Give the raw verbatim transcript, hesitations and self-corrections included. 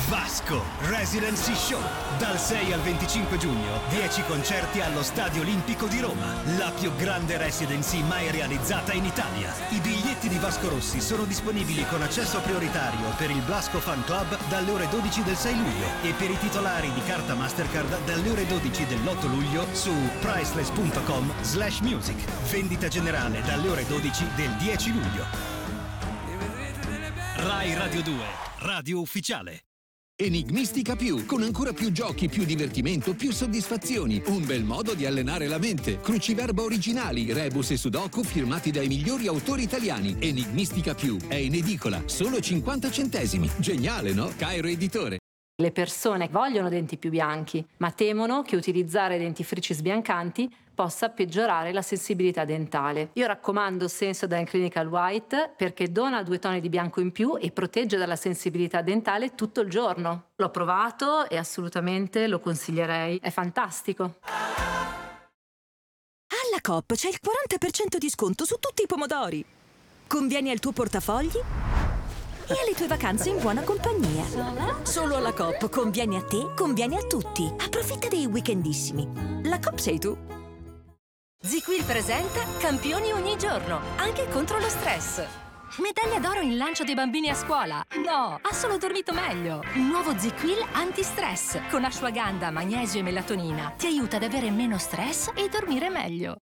Vasco Residency Show. Dal sei al venticinque giugno, dieci concerti allo Stadio Olimpico di Roma. La più grande residency mai realizzata in Italia. I biglietti di Vasco Rossi sono disponibili con accesso prioritario per il Blasco Fan Club dalle ore dodici del sei luglio e per i titolari di carta Mastercard dalle ore dodici dell'otto luglio su priceless punto com slash music. Vendita generale dalle ore dodici del dieci luglio. Rai Radio due, radio ufficiale. Enigmistica Più, con ancora più giochi, più divertimento, più soddisfazioni. Un bel modo di allenare la mente. Cruciverba originali, rebus e sudoku firmati dai migliori autori italiani. Enigmistica Più è in edicola, solo cinquanta centesimi. Geniale, no? Cairo Editore. Le persone vogliono denti più bianchi, ma temono che utilizzare dentifrici sbiancanti possa peggiorare la sensibilità dentale. Io raccomando Sensodyne Clinical White perché dona due toni di bianco in più e protegge dalla sensibilità dentale tutto il giorno. L'ho provato e assolutamente lo consiglierei. È fantastico. Alla Coop c'è il quaranta per cento di sconto su tutti i pomodori. Convieni al tuo portafogli e alle tue vacanze in buona compagnia. Solo alla Coop conviene a te, conviene a tutti. Approfitta dei weekendissimi. La Coop sei tu. ZzzQuil presenta Campioni ogni giorno, anche contro lo stress. Medaglia d'oro in lancio dei bambini a scuola. No, ha solo dormito meglio. Nuovo ZzzQuil anti-stress con ashwagandha, magnesio e melatonina. Ti aiuta ad avere meno stress e dormire meglio.